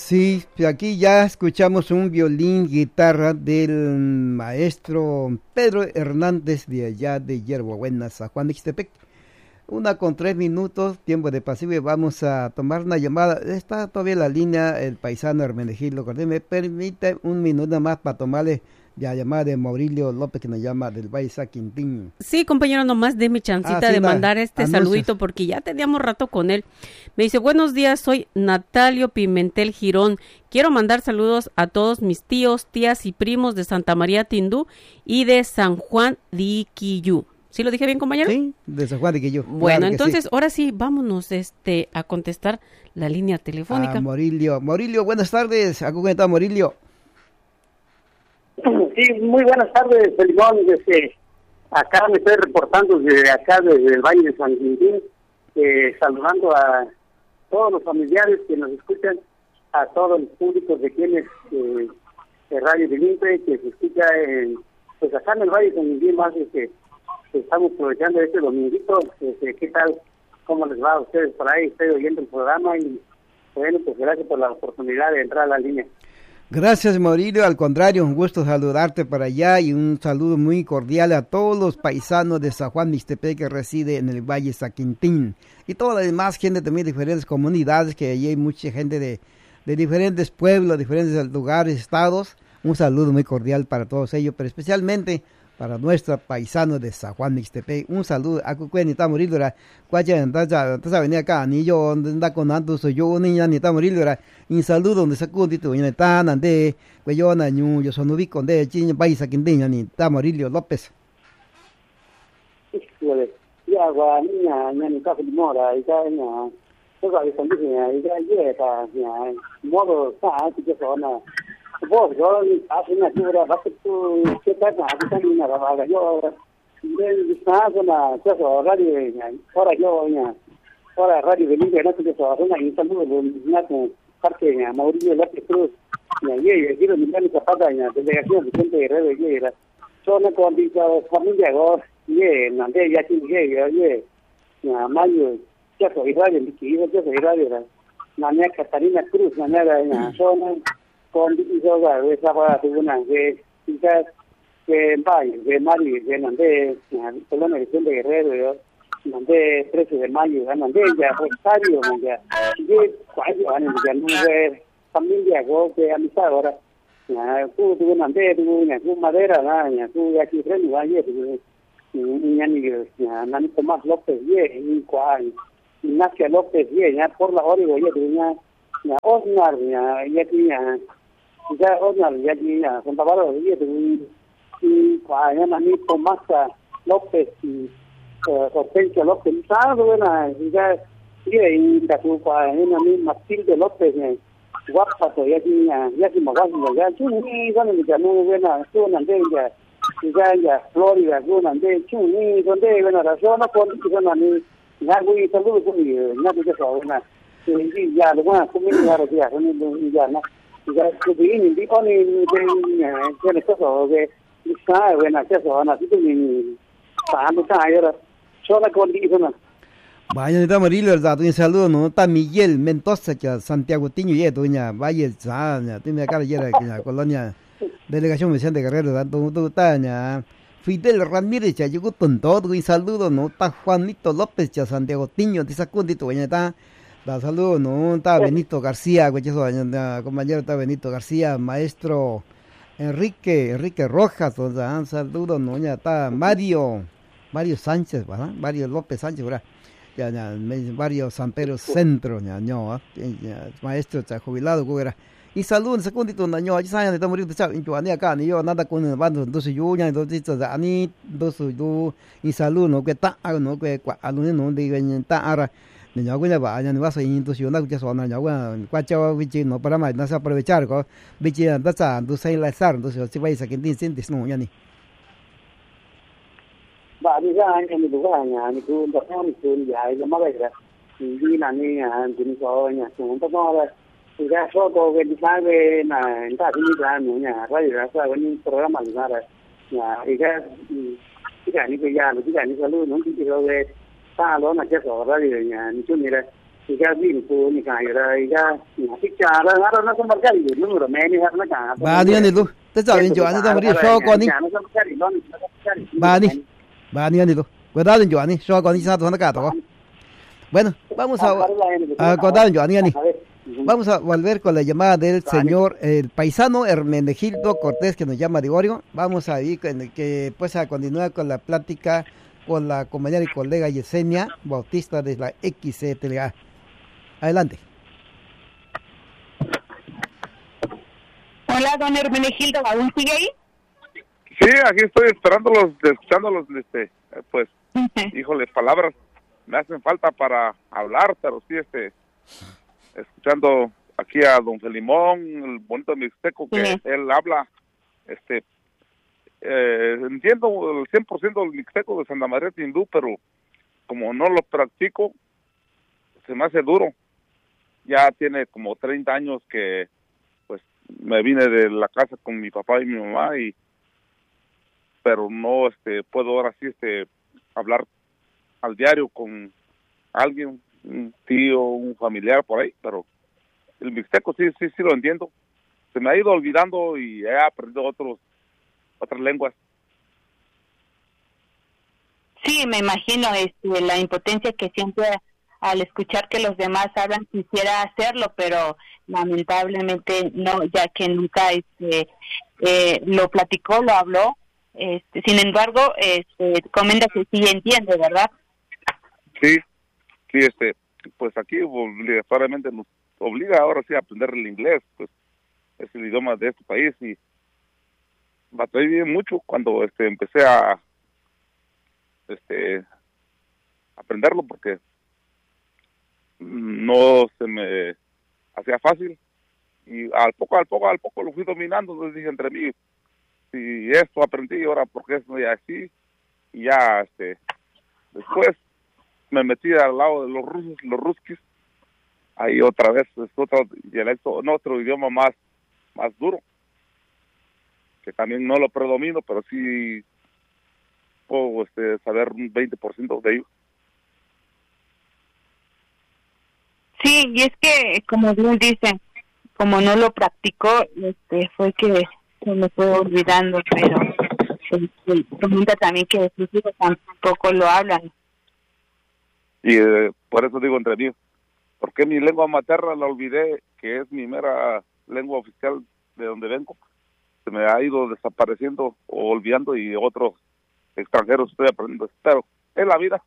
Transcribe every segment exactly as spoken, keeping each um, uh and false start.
Sí, aquí ya escuchamos un violín, guitarra del maestro Pedro Hernández de allá de Hierbabuena, San Juan de Ixtepec. Una con tres minutos, tiempo de pasivo, y vamos a tomar una llamada. Está todavía la línea el paisano Hermenegildo Cortés. Me permite un minuto más para tomarle la llamada de Maurilio López, que nos llama del Valle San Quintín. Sí, compañero, nomás déme chancita ah, sí, de mandar este anuncios. Saludito, porque ya teníamos rato con él. Me dice, buenos días, soy Natalio Pimentel Girón. Quiero mandar saludos a todos mis tíos, tías y primos de Santa María Tindú y de San Juan de Iquiyú. ¿Sí lo dije bien, compañero? Sí, de San Juan de Iquiyú. Bueno, claro entonces, sí. ahora sí, vámonos este a contestar la línea telefónica. Ah, Maurilio. Maurilio, buenas tardes. ¿A cómo está Maurilio? Sí, muy buenas tardes, Felimón. Desde acá me estoy reportando desde acá, desde el Valle de San Quintín, eh, saludando a todos los familiares que nos escuchan, a todos los públicos de quienes eh, de Radio Bilingüe, que se escucha en, pues acá en el Valle de San Quintín, más este, estamos aprovechando este dominguito. Este, ¿Qué tal? ¿Cómo les va a ustedes por ahí? Estoy oyendo el programa y bueno, pues gracias por la oportunidad de entrar a la línea. Gracias, Maurilio, al contrario, un gusto saludarte para allá y un saludo muy cordial a todos los paisanos de San Juan de Ixtepec que reside en el Valle San Quintín y toda la demás gente también de diferentes comunidades, que allí hay mucha gente de, de diferentes pueblos, diferentes lugares, estados. Un saludo muy cordial para todos ellos, pero especialmente para nuestros paisanos de San Juan de Ixtepec. Un saludo a Cucueni, está Maurilio, cuaya, entonces venía acá, ni yo, anda con Anto, soy yo, ni ya, ni está Maurilio, un saludo donde se acudito, y está, ande, cuyo, nañu, yo son ubico, de China, país, aquí, ni está Maurilio López. Ya, gua, niña, niña, ni casi mora, y ya, niña, yo creo que son niña, y ya, ya, niña, modo, está, que son, vos, yo, hace una figura, va a ser tu, ¿qué tal? Aquí está niña, va, yo, está, una cosa, radio, ahora yo, niña, ahora radio Bilingüe, no sé qué son, una, y saludo, niña, con parte, niña, Maurilio López Cruz, niña, y yo, quiero niña, mi zapata, niña, delegación de gente de Red, y era, yo, no, con mi familia, vos, ye, nande, ya, chi, ye, ye, niña, mayo, ya soy radio, mi chico, ya soy radio, niña, Catalina Cruz, niña, niña, yo, no, con yo ga esa para una que quizás que vaya de Mari de Nande la elección de Guerrero Nande trece de mayo Nande ya Rosario ya de cuatro años ya no ve familia go de amistad ahora ya tú tú Nande tú ya tú madera ya tú ya aquí frente vaya ni ni ya Nani Tomás López ye ni cuál Ignacia López ye ya por la hora ya ya ya Osnar ya ya ya ya Osnar ya ya Santa Bárbara ya y cuál ya Nani Tomás López y Hortensio López sabe buena ya ya y la tu cuál ya Nani Matilde López guapa ya ya ya si me vas ya chuni donde ya no buena tú Nande ya ya ya Florida tú Nande chuni donde buena razón no con que Nani ya voy saludo con mi ya que eso buena y ya lo bueno como ya lo ya no ya no ya que viene y pone de de eso de está buena que eso ana tú ni para no está ahora solo con eso no. Vaya, está Maurilio, un saludo, no está Miguel Mendoza, que Santiago Tiño, y doña Valle, tiene acá la colonia delegación Vicente Guerrero, tanto tú está Fidel Ramírez, ya llegó con todo, un saludo, no está Juanito López, ya Santiago Tiño, te sacundito, doña está, da saludo, no está Benito García, compañero está Benito García, maestro Enrique, Enrique Rojas, un saludo, no, ya está Mario, Mario Sánchez, ¿verdad? Mario López Sánchez, ¿verdad? Ya, ya, varios San Pedro Centro, ya, no, ya, maestro, ya, jubilado, era. Y salud, un segundito, no, ya saben, estamos muriendo, ya, yo, ani acá, ni yo, nada con el bando, entonces yo, ya, entonces, ya, ani, entonces yo, y salud, no, que está, no, que, alumno, no, de, está, ahora, ni yo, ya, va, ya, ni vas a ir, entonces yo, no, ya, son, ya, bueno, cuacha, bichi, no, para más, no se aprovechar, co, bichi, entonces, entonces, la zar, entonces, si vais a que entiendes, no, ya, ni. Và đi ra anh em mình có nhà mình cứ tập theo mình cứ dạy cho mấy cái thì đi là như nhà chúng tôi nhà chúng tôi nó là thì ra số cô về đi sang về là người ta cũng đi ra nữa nhà ra thì ra sao vẫn program mà ra rồi nhà thì cái cái cái này cái nhà cái cái này cái luôn nó chỉ về ta đó là cái số ra thì nhà chúng này thì ra gì cô như cái rồi ra thích trà đó nó nó không bao giờ được número mẹ như nó cả ba ni ni lu te sa bien yo ani ta mari so ko ni ba ni ba ni ni lu cuidado yo ani so ko ni sa to na ka to bueno vamos a a cuidado yo ani ani vamos a volver con la llamada del señor el paisano Hermenegildo Cortés que nos llama de Oregon. Vamos a ir que pues a continuar con la plática con la compañera y colega Yesenia Bautista de la X C T L A. Adelante. Hola, don Hermenegildo, ¿aún sigue ahí? Sí, aquí estoy esperándolos, escuchándolos, este, pues, híjole, palabras me hacen falta para hablar, pero sí, este, escuchando aquí a don Felimón, el bonito mixteco que sí. Él habla, este, eh, entiendo el cien por ciento del mixteco de Santa María Tindú, pero como no lo practico, se me hace duro. Ya tiene como treinta años que, pues, me vine de la casa con mi papá y mi mamá, y pero no, este, puedo ahora sí, este, hablar al diario con alguien, un tío, un familiar por ahí, pero el mixteco sí, sí, sí lo entiendo. Se me ha ido olvidando y he aprendido otros, otras lenguas. Sí, me imagino este, la impotencia que siempre al escuchar que los demás hablan quisiera hacerlo, pero lamentablemente no, ya que nunca este, eh, lo platicó, lo habló. Este, sin embargo, este, comenta que sí entiende, ¿verdad? Sí, sí, este, pues aquí obligatoriamente nos obliga ahora sí a aprender el inglés, pues es el idioma de este país, y batallé mucho cuando este empecé a este aprenderlo porque no se me hacía fácil, y al poco al poco al poco lo fui dominando. Entonces dije entre mí, si esto aprendí, ahora porque es ya así, y ya este después me metí al lado de los rusos, los ruskis, ahí otra vez es otro dialecto, no, otro idioma más más duro, que también no lo predomino, pero sí puedo este, saber un veinte por ciento de ello. Sí, y es que, como bien dice, como no lo practicó, este, fue que se me fue olvidando, pero este, comenta también que sus hijos tampoco lo hablan. Y eh, por eso digo entre mí, porque mi lengua materna la olvidé, que es mi mera lengua oficial de donde vengo, se me ha ido desapareciendo o olvidando, y otros extranjeros estoy aprendiendo, pero es la vida.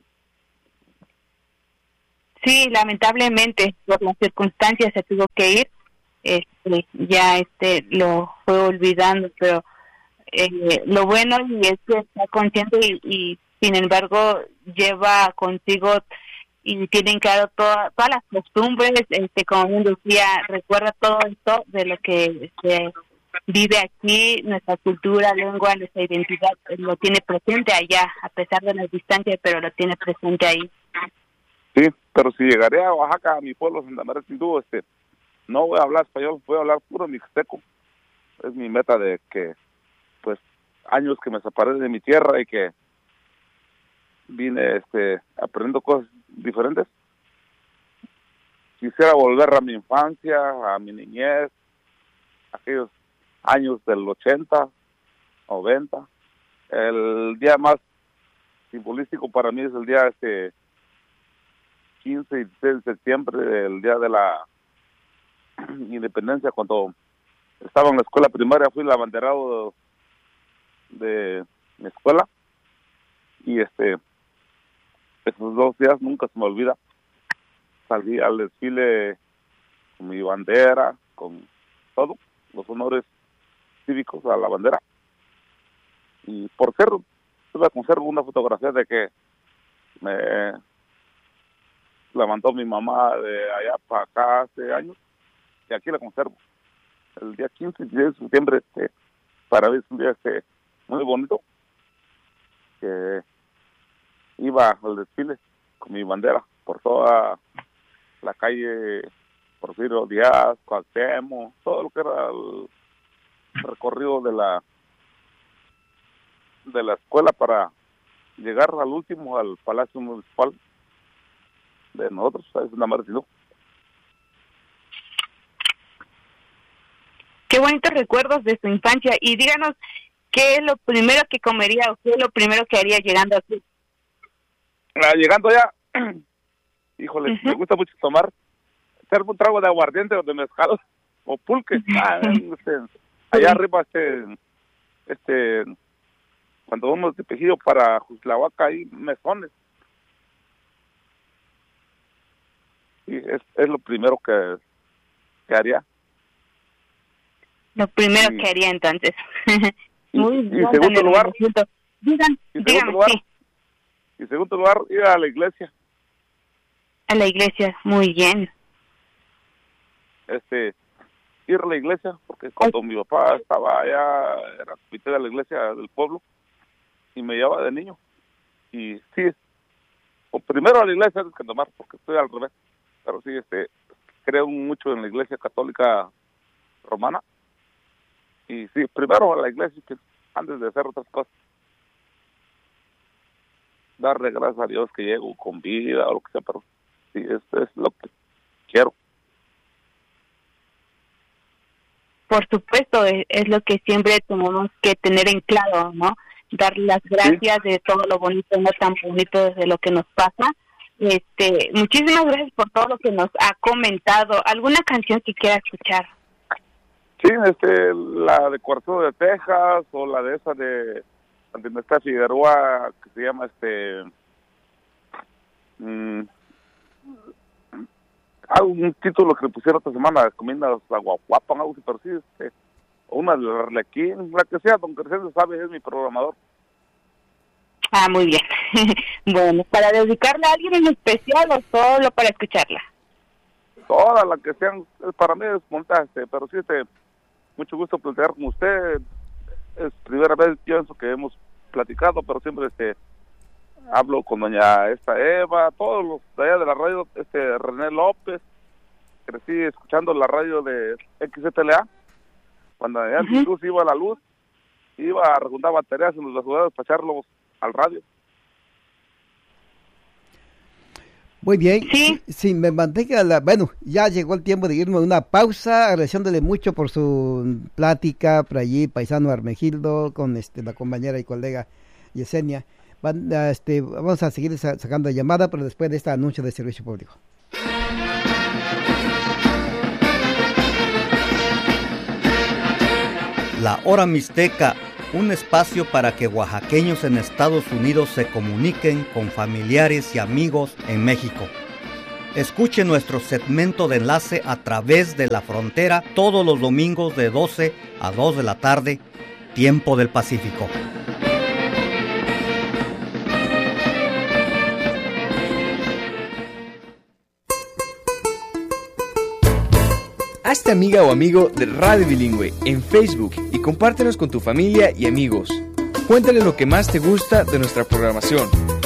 Sí, lamentablemente por las circunstancias se tuvo que ir, este, ya este lo fue olvidando, pero eh, lo bueno y es que está consciente y, y sin embargo lleva consigo y tienen claro toda, todas las costumbres, este, como bien decía, recuerda todo esto de lo que se vive aquí, nuestra cultura, lengua, nuestra identidad, lo tiene presente allá, a pesar de las distancias, pero lo tiene presente ahí. Sí, pero si llegaré a Oaxaca, a mi pueblo, Santa María Tindú, este, no voy a hablar español, voy a hablar puro mixteco. Es mi meta de que, pues, años que me separé de mi tierra y que vine, este, aprendiendo cosas diferentes. Quisiera volver a mi infancia, a mi niñez, aquellos años del ochenta, noventa. El día más simbolístico para mí es el día, este, quince y dieciséis de septiembre, el día de la independencia. Cuando estaba en la escuela primaria fui el abanderado de, de mi escuela, y este esos dos días nunca se me olvida. Salí al desfile con mi bandera, con todo, los honores cívicos a la bandera, y por ser, todavía conservo una fotografía de que me la mandó mi mamá de allá para acá hace años, y aquí la conservo. El día quince y dieciséis de septiembre, este, para mí es un día este, muy bonito, que iba al desfile con mi bandera por toda la calle Porfirio Díaz, Cuauhtémoc, todo lo que era el recorrido de la de la escuela para llegar al último, al Palacio Municipal. de nosotros, ¿sabes? Una madre, si no. Qué bonitos recuerdos de su infancia. Y díganos, ¿qué es lo primero que comería o qué es lo primero que haría llegando aquí? Ah, llegando allá, híjole, uh-huh. me gusta mucho tomar, hacer un trago de aguardiente o de mezcal o pulque. Ah, este, allá arriba, este, este, cuando vamos de Pejillo para Juslahuaca, hay mesones. Y es, es lo primero que, que haría. Lo primero y, que haría entonces. Muy y, bien. Y segundo lugar, digan, y díganme, segundo lugar, sí. Y segundo lugar, ir a la iglesia. A la iglesia, muy bien. Este, ir a la iglesia, porque cuando Ay. mi papá estaba allá, era comité de la iglesia del pueblo, y me llevaba de niño. Y sí, o primero a la iglesia antes que tomar, porque estoy al revés. Pero sí, este, creo mucho en la iglesia católica romana. Y sí, primero a la iglesia antes de hacer otras cosas. Darle gracias a Dios que llego con vida o lo que sea, pero sí, esto es lo que quiero. Por supuesto, es, es lo que siempre tenemos que tener en claro, ¿no? Dar las gracias sí. de todo lo bonito y no tan bonito de lo que nos pasa. Este, muchísimas gracias por todo lo que nos ha comentado. ¿Alguna canción que quiera escuchar? Sí, este, la de Cuarzo de Texas o la de esa de donde está Figueroa, que se llama este mmm, algún título que le pusieron esta semana, comiendas la guaguapa, algo así, pero sí, este, una de Arlequín, la que sea, don Crescencio sabe, es mi programador. Ah, muy bien. Bueno, ¿para dedicarle a alguien en especial o solo para escucharla? Todas las que sean, para mí es montaje, este, pero sí, este, mucho gusto platicar con usted. Es primera vez, pienso que hemos platicado, pero siempre este hablo con doña esta Eva, todos los de allá de la radio, este René López, crecí escuchando la radio de X Z L A, cuando allá uh-huh. incluso iba a la luz, iba a rejuntar baterías en los desjugados para echarlos al radio. Muy bien, sí, sí, me mantenga la, bueno, ya llegó el tiempo de irme a una pausa, agradeciéndole mucho por su plática por allí, paisano Hermenegildo, con este la compañera y colega Yesenia. Van, este, vamos a seguir sacando llamada, pero después de este anuncio de servicio público. La Hora Mixteca, un espacio para que oaxaqueños en Estados Unidos se comuniquen con familiares y amigos en México. Escuche nuestro segmento de enlace a través de la frontera todos los domingos de doce a dos de la tarde, tiempo del Pacífico. Hazte amiga o amigo de Radio Bilingüe en Facebook y compártenos con tu familia y amigos. Cuéntale lo que más te gusta de nuestra programación.